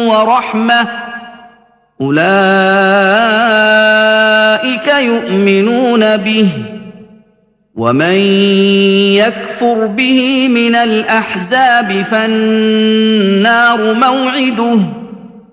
ورحمة أولئك يؤمنون به ومن يكفر به من الأحزاب فالنار موعده